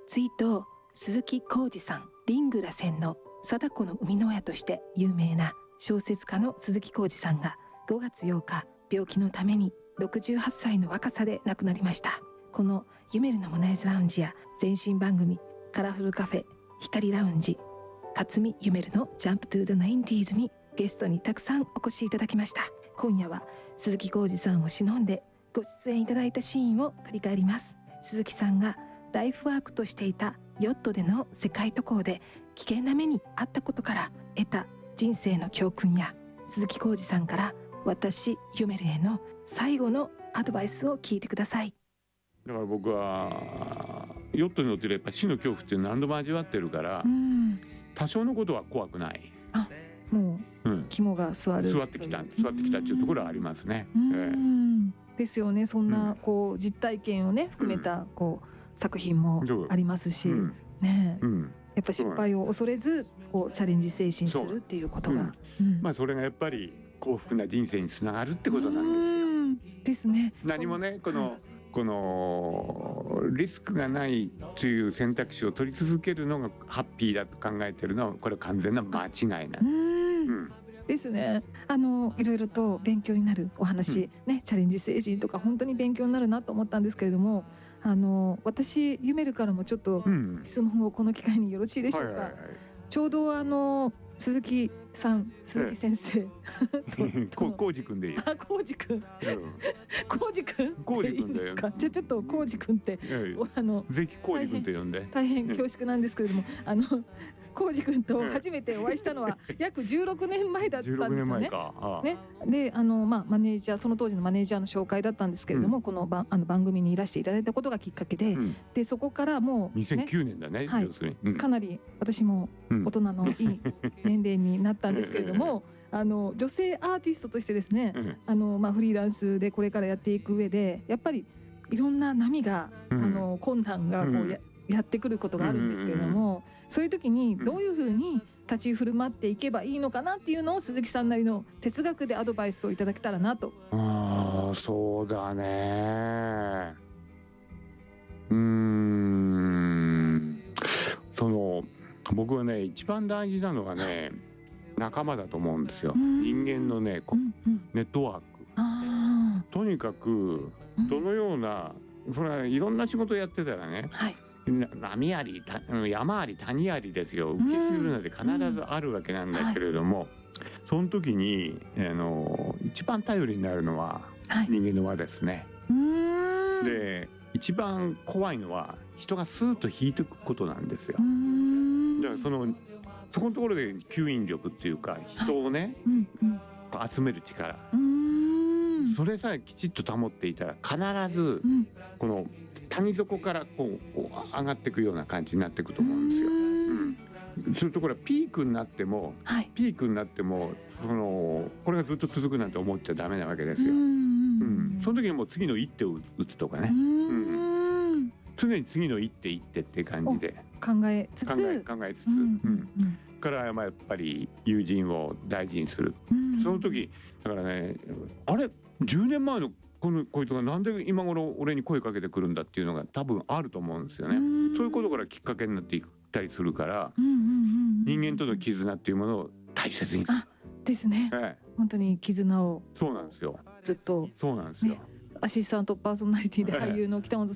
追悼鈴木浩二さん、リングらせんの貞子の生みの親として有名な小説家の鈴木浩二さんが5月8日病気のために68歳の若さで亡くなりました。このユメルのモナイズラウンジや前身番組カラフルカフェ、光ラウンジ、勝見ユメルのジャンプトゥザナインティーズにゲストにたくさんお越しいただきました。今夜は鈴木浩二さんを偲んでご出演いただいたシーンを振り返ります。鈴木さんがライフワークとしていたヨットでの世界渡航で危険な目に遭ったことから得た人生の教訓や、鈴木浩二さんから私ユメルへの最後のアドバイスを聞いてください。 だから僕はヨットに乗ってるやっぱ死の恐怖っていうの何度も味わってるから、多少のことは怖くない。 もう肝が座ってきたっていうところはありますね。ですよね。そんなこう実体験をね含めたこう作品もありますし、ね、やっぱ失敗を恐れずこうチャレンジ精神するっていうことが、 まあそれがやっぱり幸福な人生につながるってことなんですよ。 ですね。 何もねこのリスクがないという選択肢を取り続けるのがハッピーだと考えてるのはこれは完全な間違いなんですね。いろいろと勉強になるお話、ね、チャレンジ精神とか本当に勉強になるなと思ったんですけれども、私ユメルからもちょっと質問をこの機会によろしいでしょうか。ちょうど鈴木先生浩二君でいい。 浩二君でいいんですか。じゃあちょっと浩二君ってぜひ浩二君って呼んで。 大変恐縮なんですけれども、浩二君と初めてお会いしたのは約16年前だったんですよね。でマネージャー、その当時のマネージャーの紹介だったんですけれども、この番組にいらしていただいたことがきっかけで、でそこからもう 2009年だね。 かなり私も大人のいい年齢になったんですけれども、女性アーティストとしてですね、フリーランスでこれからやっていく上でやっぱりいろんな波が、困難がこうやってくることがあるんですけれども、そういう時にどういうふうに立ち振る舞っていけばいいのかなっていうのを鈴木さんなりの哲学でアドバイスをいただけたらなと。 そうだね。僕はね一番大事なのはね仲間だと思うんですよ。人間のねネットワーク。とにかくどのようなそれはいろんな仕事をやってたらね、波あり山あり谷ありですよ。受けするので必ずあるわけなんだけれども、その時に一番頼りになるのは人間の輪ですね。で一番怖いのは人がスーッと引いていくことなんですよ。だからそこのところで吸引力っていうか人をね、集める力、それさえきちっと保っていたら必ずこの谷底からこう上がっていくような感じになっていくと思うんですよ。そういうところはピークになってもこれがずっと続くなんて思っちゃダメなわけですよ。その時にもう次の一手を打つとかね、常に次の一手っていう感じで考えつつからやっぱり友人を大事にする。その時だからね、あれ10年前のこいつがなんで今頃俺に声かけてくるんだっていうのが多分あると思うんですよね。そういうことからきっかけになっていったりするから、人間との絆っていうものを大切にするですね。本当に絆を。 そうなんですよ。 ずっと。 そうなんですよ。 アシスタントパーソナリティで俳優の北本